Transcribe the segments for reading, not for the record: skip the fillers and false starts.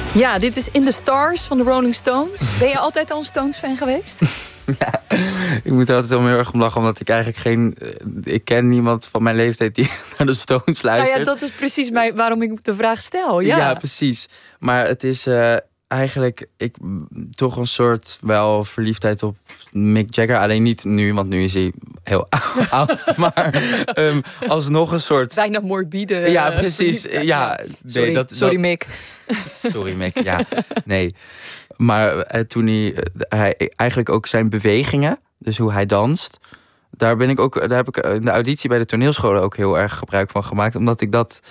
Ja, dit is In the Stars van de Rolling Stones. Ben je altijd al een Stones-fan geweest? Ja, ik moet er altijd wel heel erg om lachen, omdat ik eigenlijk ik ken niemand van mijn leeftijd die naar de Stones luistert. Nou ja, dat is precies waarom ik de vraag stel. Ja, precies. Maar het is eigenlijk toch een soort wel verliefdheid op Mick Jagger. Alleen niet nu, want nu is hij heel oud. Maar alsnog een soort... Bijna morbide. Ja, precies. Ja, nee, sorry Mick. Sorry Mick, ja. Nee. Maar toen hij eigenlijk ook zijn bewegingen, dus hoe hij danst, daar heb ik in de auditie bij de toneelscholen ook heel erg gebruik van gemaakt. Omdat ik dat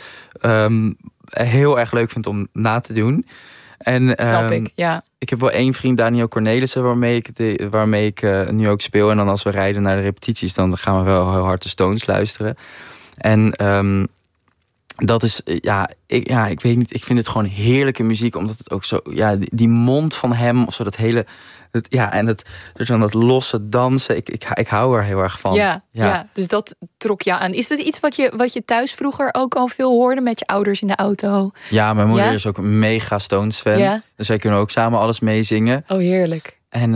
heel erg leuk vind om na te doen. En, Snap ik, ja. Ik heb wel één vriend, Daniel Cornelissen, waarmee ik nu ook speel. En dan als we rijden naar de repetities, dan gaan we wel heel hard de Stones luisteren. En dat is, ik weet niet, ik vind het gewoon heerlijke muziek. Omdat het ook zo, die mond van hem, of zo, dat hele... dat losse dansen, ik hou er heel erg van. Ja, dus dat trok je aan. Is dat iets wat je thuis vroeger ook al veel hoorde met je ouders in de auto? Ja, mijn moeder is ook een mega Stones-fan. Ja? Dus wij kunnen ook samen alles meezingen. Oh, heerlijk. En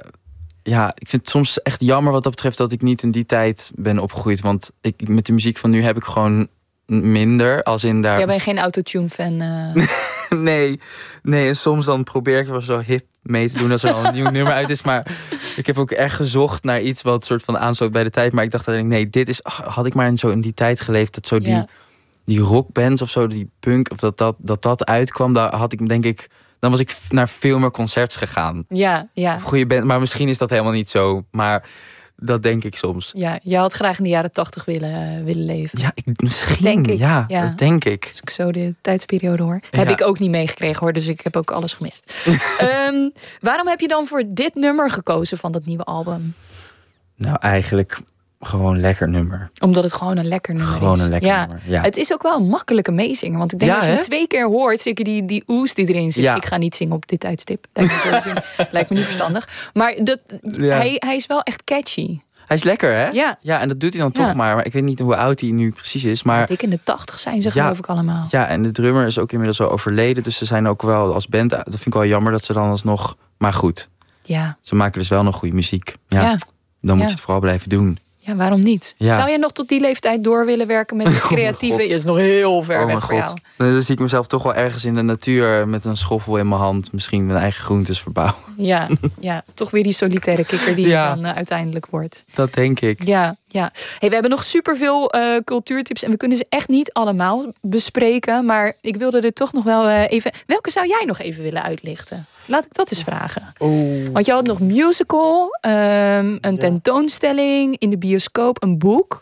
ik vind het soms echt jammer wat dat betreft dat ik niet in die tijd ben opgegroeid. Want met de muziek van nu heb ik gewoon minder. Als in daar... Jij bent geen autotune-fan? Nee, en soms dan probeer ik wel zo hip mee te doen als er al een nieuw nummer uit is. Maar ik heb ook echt gezocht naar iets wat soort van aansloot bij de tijd. Maar ik dacht nee, dit is... had ik maar zo in die tijd geleefd, dat zo die rockbands of zo, die punk, of dat uitkwam, daar had ik denk ik... Dan was ik naar veel meer concerts gegaan. Ja. Of goede band, maar misschien is dat helemaal niet zo. Maar dat denk ik soms. Ja, je had graag in de jaren 80 willen leven. Ja, misschien. Denk ik. Ja, dat denk ik. Als ik zo de tijdsperiode hoor. Heb ik ook niet meegekregen hoor, dus ik heb ook alles gemist. Waarom heb je dan voor dit nummer gekozen van dat nieuwe album? Nou, eigenlijk gewoon een lekker nummer. Omdat het gewoon een lekker nummer is. Gewoon een lekker nummer, ja. Het is ook wel een makkelijke meezingen. Want ik denk als je het 2 keer hoort, zeker die oes die erin zit. Ja. Ik ga niet zingen op dit tijdstip. Lijkt me niet verstandig. Maar hij is wel echt catchy. Hij is lekker, hè? Ja, en dat doet hij dan toch maar ik weet niet hoe oud hij nu precies is. Maar ik in de 80 zijn ze geloof ik allemaal. Ja, en de drummer is ook inmiddels al overleden. Dus ze zijn ook wel als band... Dat vind ik wel jammer dat ze dan alsnog... Maar goed, ze maken dus wel nog goede muziek. Ja. Dan moet je het vooral blijven doen. Ja, waarom niet? Ja. Zou je nog tot die leeftijd door willen werken met het creatieve? Dat is nog heel ver weg voor jou. Dan zie ik mezelf toch wel ergens in de natuur met een schoffel in mijn hand. Misschien mijn eigen groentes verbouwen. Ja, toch weer die solitaire kikker die je dan uiteindelijk wordt. Dat denk ik. Ja. Hey, we hebben nog superveel cultuurtips en we kunnen ze echt niet allemaal bespreken. Maar ik wilde er toch nog wel even... Welke zou jij nog even willen uitlichten? Laat ik dat eens vragen. Want je had nog musical, een tentoonstelling in de bioscoop, een boek,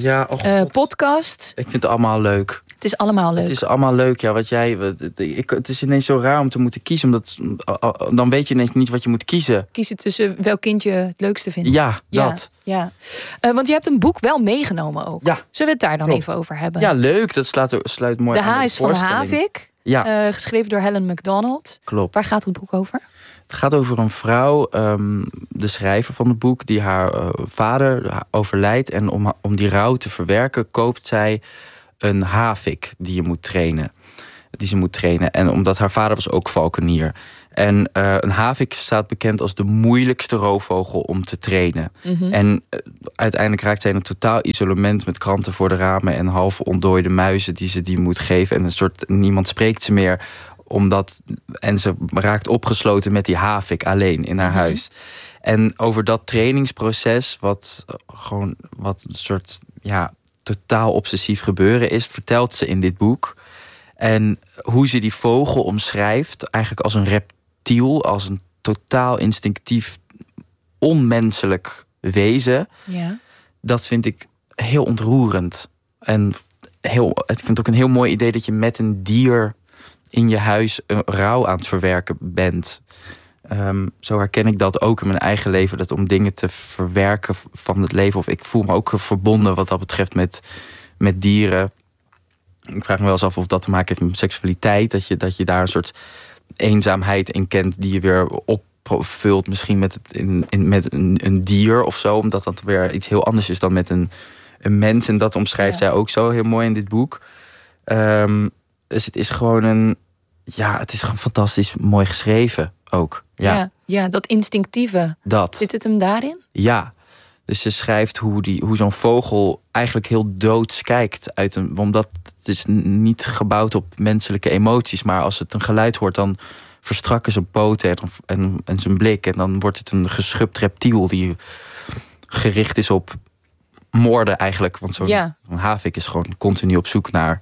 podcast. Ik vind het allemaal leuk. Het is allemaal leuk. Het is allemaal leuk, ja. Het is ineens zo raar om te moeten kiezen. Omdat dan weet je ineens niet wat je moet kiezen. Kiezen tussen welk kind je het leukste vindt. Ja, dat. Ja. Want je hebt een boek wel meegenomen ook. Ja. Zullen we het daar dan even over hebben? Ja, leuk. Dat sluit mooi aan de H is van Havik. Ja. Geschreven door Helen MacDonald. Klopt. Waar gaat het boek over? Het gaat over een vrouw, de schrijver van het boek, die haar vader overlijdt. En om die rouw te verwerken, koopt zij een havik die ze moet trainen. En omdat haar vader was ook valkenier. En een havik staat bekend als de moeilijkste roofvogel om te trainen. Mm-hmm. En uiteindelijk raakt zij in een totaal isolement met kranten voor de ramen en half ontdooide muizen die moet geven. En niemand spreekt ze meer. En ze raakt opgesloten met die havik alleen in haar huis. En over dat trainingsproces, wat een soort totaal obsessief gebeuren is, vertelt ze in dit boek. En hoe ze die vogel omschrijft, eigenlijk als een reptiel, als een totaal instinctief, onmenselijk wezen. Ja. Dat vind ik heel ontroerend. En ik vind het ook een heel mooi idee dat je met een dier in je huis een rouw aan het verwerken bent. Zo herken ik dat ook in mijn eigen leven. Dat om dingen te verwerken van het leven. Of ik voel me ook verbonden wat dat betreft met dieren. Ik vraag me wel eens af of dat te maken heeft met seksualiteit. Dat je daar een soort eenzaamheid in kent die je weer opvult. Misschien met een dier of zo. Omdat dat weer iets heel anders is dan met een mens. En dat omschrijft zij ook zo heel mooi in dit boek. Dus het is gewoon ja, het is gewoon fantastisch mooi geschreven ook. Ja, dat instinctieve. Zit het hem daarin? Ja. Dus ze schrijft hoe zo'n vogel eigenlijk heel doods kijkt. Omdat het is niet gebouwd op menselijke emoties. Maar als het een geluid hoort, dan verstrakken zijn poten en zijn blik. En dan wordt het een geschupt reptiel die gericht is op moorden eigenlijk. Want zo'n havik is gewoon continu op zoek naar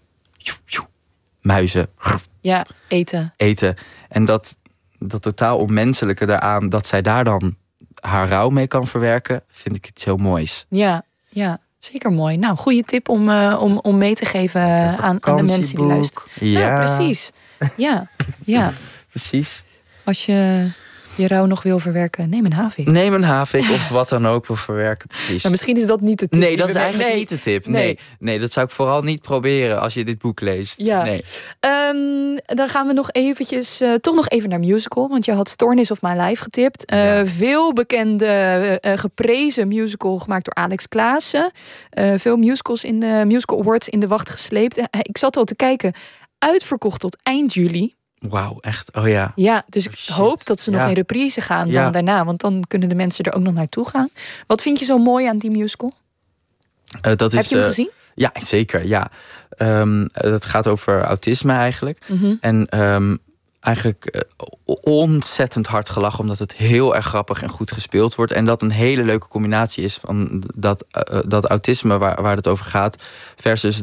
muizen. Ja, eten. En dat totaal onmenselijke daaraan, dat zij daar dan haar rouw mee kan verwerken, vind ik iets heel moois. Ja, zeker mooi. Nou, goede tip om mee te geven aan de mensen die luisteren. Ja, precies. Ja. Precies. Als je rouw nog wil verwerken, neem een havik. Of wat dan ook wil verwerken, precies. Maar misschien is dat niet de tip. Nee, dat is eigenlijk niet de tip. Nee, dat zou ik vooral niet proberen als je dit boek leest. Ja. Nee. Dan gaan we nog eventjes, toch nog even naar musical. Want je had Stoornis of My Life getipt. Veel bekende, geprezen musical gemaakt door Alex Klaassen. Veel musicals in de Musical Awards in de wacht gesleept. Ik zat al te kijken. Uitverkocht tot eind juli. Wauw, echt? Oh ja. Ja, dus ik hoop dat ze nog in reprise gaan dan daarna. Want dan kunnen de mensen er ook nog naartoe gaan. Wat vind je zo mooi aan die musical? Heb je hem gezien? Ja, zeker. Ja. Het gaat over autisme eigenlijk. Mm-hmm. En eigenlijk ontzettend hard gelachen, omdat het heel erg grappig en goed gespeeld wordt. En dat een hele leuke combinatie is van dat autisme waar het over gaat, versus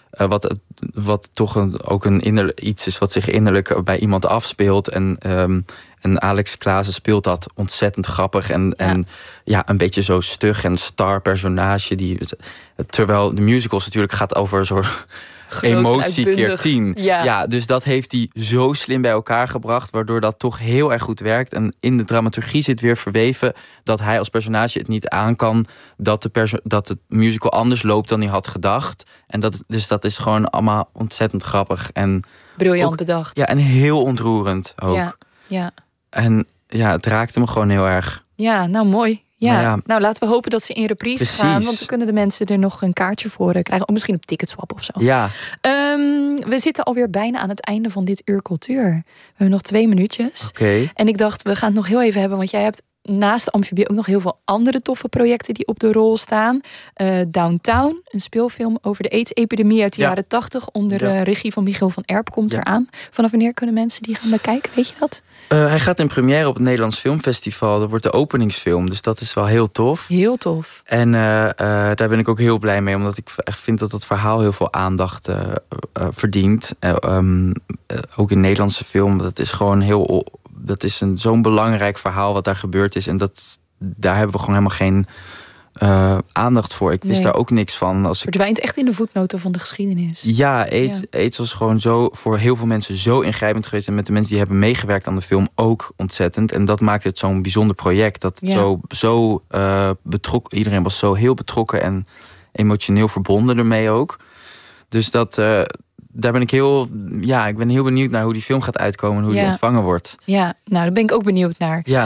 wat toch ook iets is wat zich innerlijk bij iemand afspeelt. En Alex Klaassen speelt dat ontzettend grappig. En een beetje zo stug en star personage. Terwijl de musicals natuurlijk gaat over zo'n emotie keer 10. Ja, dus dat heeft hij zo slim bij elkaar gebracht, waardoor dat toch heel erg goed werkt. En in de dramaturgie zit weer verweven dat hij als personage het niet aan kan dat het musical anders loopt dan hij had gedacht. En dat is gewoon allemaal ontzettend grappig. En briljant bedacht. Ja, en heel ontroerend ook. Ja. En ja, het raakte me gewoon heel erg. Ja, nou mooi. Ja. Nou, laten we hopen dat ze in reprise gaan. Want dan kunnen de mensen er nog een kaartje voor krijgen. Of misschien op Ticketswap of zo. Ja. We zitten alweer bijna aan het einde van dit Uur Cultuur. We hebben nog 2 minuutjes. Okay. En ik dacht, we gaan het nog heel even hebben. Want jij hebt naast Amfibie ook nog heel veel andere toffe projecten die op de rol staan. Downtown, een speelfilm over de AIDS-epidemie uit de jaren 80... onder regie van Michiel van Erp komt eraan. Vanaf wanneer kunnen mensen die gaan bekijken? Weet je dat? Hij gaat in première op het Nederlands Filmfestival. Dat wordt de openingsfilm, dus dat is wel heel tof. Heel tof. En daar ben ik ook heel blij mee, omdat ik echt vind dat het verhaal heel veel aandacht verdient. Ook in Nederlandse film, dat is gewoon dat is zo'n belangrijk verhaal wat daar gebeurd is. En daar hebben we gewoon helemaal geen aandacht voor. Ik wist daar ook niks van. Verdwijnt echt in de voetnoten van de geschiedenis. Ja, AIDS was gewoon zo voor heel veel mensen zo ingrijpend geweest. En met de mensen die hebben meegewerkt aan de film ook ontzettend. En dat maakt het zo'n bijzonder project. Dat zo betrokken. Iedereen was zo heel betrokken en emotioneel verbonden ermee ook. Dus daar ben ik ik ben heel benieuwd naar hoe die film gaat uitkomen en hoe die ontvangen wordt. Ja, nou, daar ben ik ook benieuwd naar. Ja,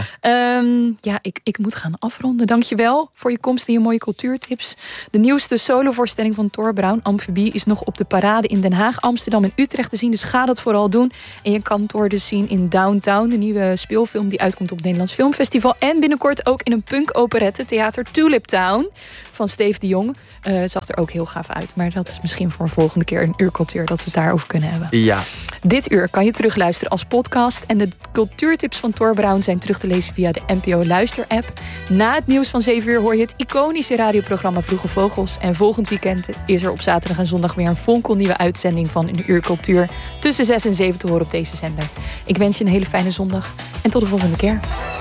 ik moet gaan afronden. Dankjewel voor je komst en je mooie cultuurtips. De nieuwste solovoorstelling van Thor Braun, Amfibie, is nog op de parade in Den Haag, Amsterdam en Utrecht te zien. Dus ga dat vooral doen. En je kan Thor dus zien in Downtown, de nieuwe speelfilm die uitkomt op het Nederlands Filmfestival. En binnenkort ook in een punk-operette, Theater Tulip Town van Steve de Jong. Zag er ook heel gaaf uit. Maar dat is misschien voor een volgende keer een Uur Cultuur dat we het daarover kunnen hebben. Ja. Dit uur kan je terugluisteren als podcast. En de cultuurtips van Thor Braun zijn terug te lezen via de NPO Luister-app. Na het nieuws van 7 uur hoor je het iconische radioprogramma Vroege Vogels. En volgend weekend is er op zaterdag en zondag weer een fonkelnieuwe uitzending van een Uur Cultuur. Tussen 6 en 7 te horen op deze zender. Ik wens je een hele fijne zondag. En tot de volgende keer.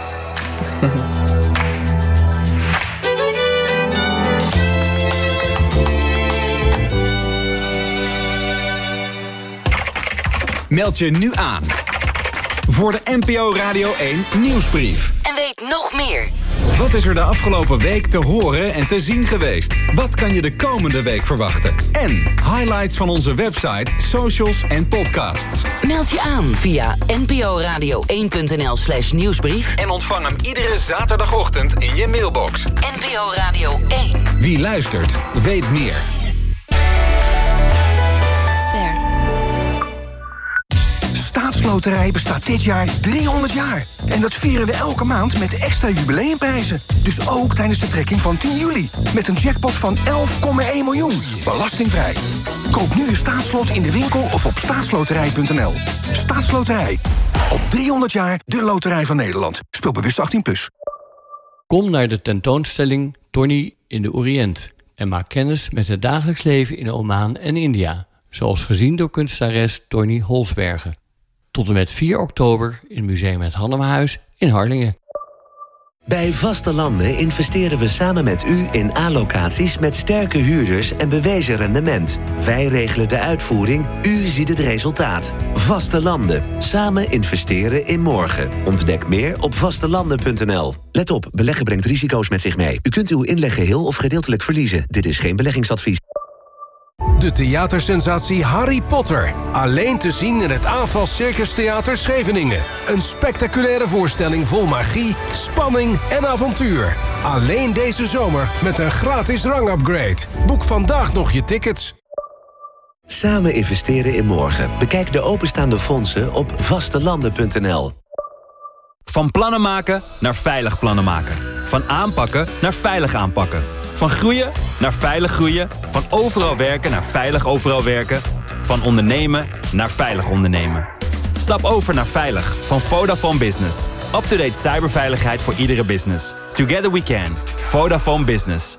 Meld je nu aan voor de NPO Radio 1 nieuwsbrief. En weet nog meer. Wat is er de afgelopen week te horen en te zien geweest? Wat kan je de komende week verwachten? En highlights van onze website, socials en podcasts. Meld je aan via nporadio1.nl/nieuwsbrief. En ontvang hem iedere zaterdagochtend in je mailbox. NPO Radio 1. Wie luistert, weet meer. Staatsloterij bestaat dit jaar 300 jaar. En dat vieren we elke maand met extra jubileumprijzen. Dus ook tijdens de trekking van 10 juli. Met een jackpot van 11,1 miljoen. Belastingvrij. Koop nu een staatslot in de winkel of op staatsloterij.nl. Staatsloterij. Al 300 jaar de loterij van Nederland. Speel bewust 18+. Kom naar de tentoonstelling Tony in de Oriënt en maak kennis met het dagelijks leven in Oman en India, zoals gezien door kunstenares Tony Holsbergen. Tot en met 4 oktober in Museum Het Hannemahuis in Harlingen. Bij Vaste Landen investeren we samen met u in A-locaties met sterke huurders en bewezen rendement. Wij regelen de uitvoering, u ziet het resultaat. Vaste Landen. Samen investeren in morgen. Ontdek meer op vastelanden.nl. Let op, beleggen brengt risico's met zich mee. U kunt uw inleg geheel of gedeeltelijk verliezen. Dit is geen beleggingsadvies. De theatersensatie Harry Potter. Alleen te zien in het Aanval Circus Theater Scheveningen. Een spectaculaire voorstelling vol magie, spanning en avontuur. Alleen deze zomer met een gratis rangupgrade. Boek vandaag nog je tickets. Samen investeren in morgen. Bekijk de openstaande fondsen op vastelanden.nl. Van plannen maken naar veilig plannen maken. Van aanpakken naar veilig aanpakken. Van groeien naar veilig groeien. Van overal werken naar veilig overal werken. Van ondernemen naar veilig ondernemen. Stap over naar veilig van Vodafone Business. Up-to-date cyberveiligheid voor iedere business. Together we can. Vodafone Business.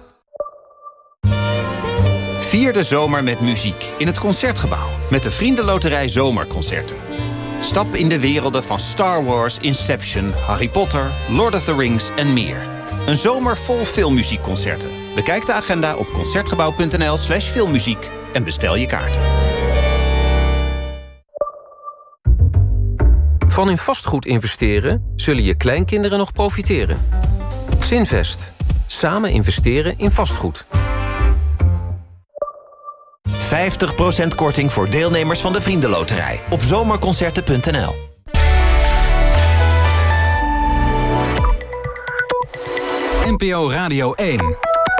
Vier de zomer met muziek in het Concertgebouw. Met de Vriendenloterij Zomerconcerten. Stap in de werelden van Star Wars, Inception, Harry Potter, Lord of the Rings en meer. Een zomer vol filmmuziekconcerten. Bekijk de agenda op concertgebouw.nl/filmmuziek en bestel je kaarten. Van in vastgoed investeren zullen je kleinkinderen nog profiteren. Zinvest. Samen investeren in vastgoed. 50% korting voor deelnemers van de Vriendenloterij op zomerconcerten.nl. NPO Radio 1.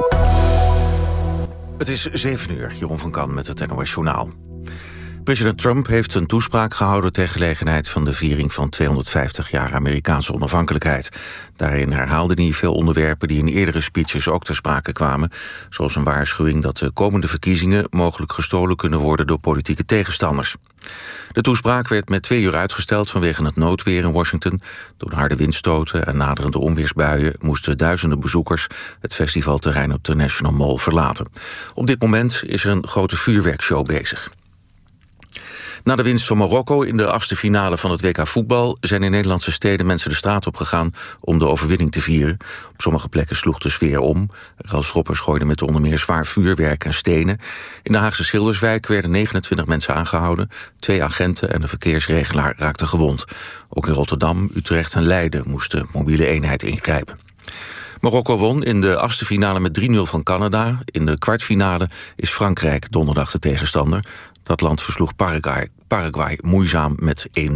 Het is 7 uur, Jeroen van Kan met het NOS Journaal. President Trump heeft een toespraak gehouden ter gelegenheid van de viering van 250 jaar Amerikaanse onafhankelijkheid. Daarin herhaalde hij veel onderwerpen die in eerdere speeches ook ter sprake kwamen, zoals een waarschuwing dat de komende verkiezingen mogelijk gestolen kunnen worden door politieke tegenstanders. De toespraak werd met 2 uur uitgesteld vanwege het noodweer in Washington. Door de harde windstoten en naderende onweersbuien moesten duizenden bezoekers het festivalterrein op de National Mall verlaten. Op dit moment is er een grote vuurwerkshow bezig. Na de winst van Marokko in de 8e finale van het WK voetbal zijn in Nederlandse steden mensen de straat op gegaan om de overwinning te vieren. Op sommige plekken sloeg de sfeer om. Relschoppers gooiden met onder meer zwaar vuurwerk en stenen. In de Haagse Schilderswijk werden 29 mensen aangehouden. 2 agenten en een verkeersregelaar raakten gewond. Ook in Rotterdam, Utrecht en Leiden moest de mobiele eenheid ingrijpen. Marokko won in de 8e finale met 3-0 van Canada. In de kwartfinale is Frankrijk donderdag de tegenstander. Dat land versloeg Paraguay moeizaam met 1-0.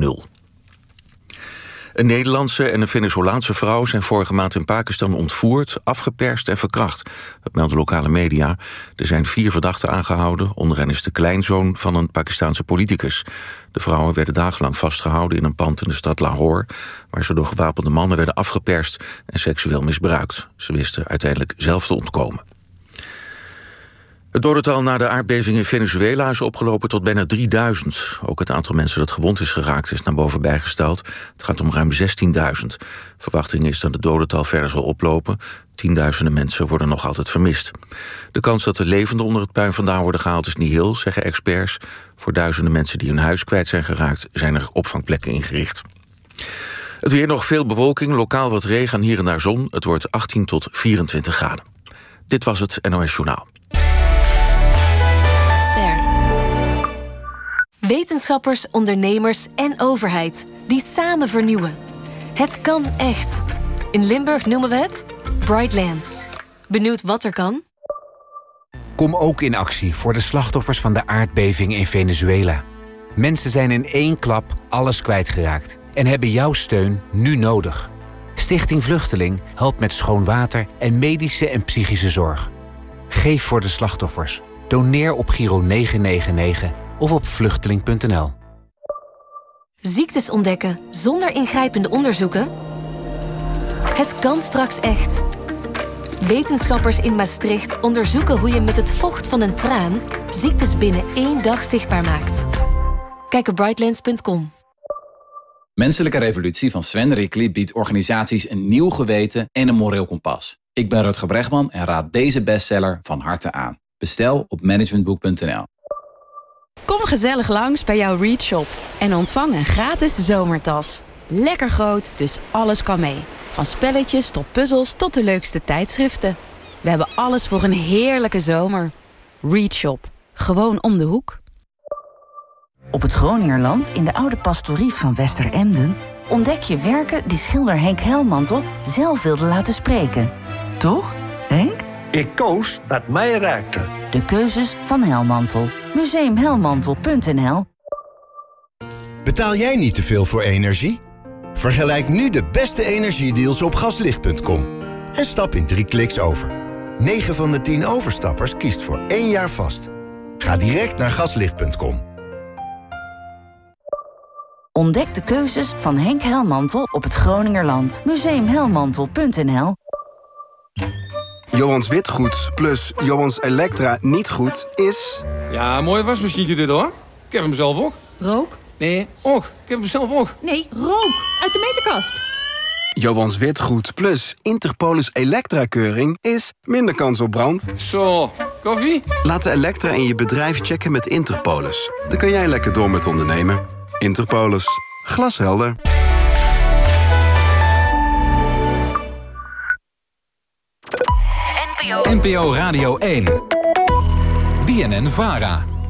Een Nederlandse en een Venezolaanse vrouw zijn vorige maand in Pakistan ontvoerd, afgeperst en verkracht. Dat melden lokale media. Er zijn 4 verdachten aangehouden. Onder hen is de kleinzoon van een Pakistaanse politicus. De vrouwen werden dagenlang vastgehouden in een pand in de stad Lahore, waar ze door gewapende mannen werden afgeperst en seksueel misbruikt. Ze wisten uiteindelijk zelf te ontkomen. Het dodental na de aardbeving in Venezuela is opgelopen tot bijna 3000. Ook het aantal mensen dat gewond is geraakt is naar boven bijgesteld. Het gaat om ruim 16.000. Verwachting is dat het dodental verder zal oplopen. Tienduizenden mensen worden nog altijd vermist. De kans dat de levenden onder het puin vandaan worden gehaald is niet heel, zeggen experts. Voor duizenden mensen die hun huis kwijt zijn geraakt zijn er opvangplekken ingericht. Het weer, nog veel bewolking, lokaal wat regen en hier en daar zon. Het wordt 18 tot 24 graden. Dit was het NOS Journaal. Wetenschappers, ondernemers en overheid die samen vernieuwen. Het kan echt. In Limburg noemen we het Brightlands. Benieuwd wat er kan? Kom ook in actie voor de slachtoffers van de aardbeving in Venezuela. Mensen zijn in 1 klap alles kwijtgeraakt en hebben jouw steun nu nodig. Stichting Vluchteling helpt met schoon water en medische en psychische zorg. Geef voor de slachtoffers. Doneer op Giro 999 of op vluchteling.nl. Ziektes ontdekken zonder ingrijpende onderzoeken? Het kan straks echt. Wetenschappers in Maastricht onderzoeken hoe je met het vocht van een traan ziektes binnen 1 dag zichtbaar maakt. Kijk op brightlands.com. Menselijke Revolutie van Sven Rickly biedt organisaties een nieuw geweten en een moreel kompas. Ik ben Rutger Bregman en raad deze bestseller van harte aan. Bestel op managementboek.nl. Kom gezellig langs bij jouw Read Shop en ontvang een gratis zomertas. Lekker groot, dus alles kan mee. Van spelletjes tot puzzels tot de leukste tijdschriften. We hebben alles voor een heerlijke zomer. Read Shop. Gewoon om de hoek. Op het Groningerland in de oude pastorie van Westeremden ontdek je werken die schilder Henk Helmantel zelf wilde laten spreken. Toch, Henk? Ik koos wat mij raakte. De keuzes van Helmantel. Museumhelmantel.nl. Betaal jij niet te veel voor energie? Vergelijk nu de beste energiedeals op gaslicht.com. En stap in 3 kliks over. 9 van de 10 overstappers kiest voor 1 jaar vast. Ga direct naar gaslicht.com. Ontdek de keuzes van Henk Helmantel op het Groningerland. Museumhelmantel.nl. Johans Witgoed plus Johans Elektra niet goed is... Ja, mooi wasmachientje dit hoor. Ik heb hem zelf ook. Rook? Nee, ook. Ik heb hem zelf ook. Nee, rook. Uit de meterkast. Johans Witgoed plus Interpolis Elektra-keuring is minder kans op brand. Zo, koffie? Laat de Elektra in je bedrijf checken met Interpolis. Dan kan jij lekker door met ondernemen. Interpolis. Glashelder. NPO Radio 1. BNN-VARA.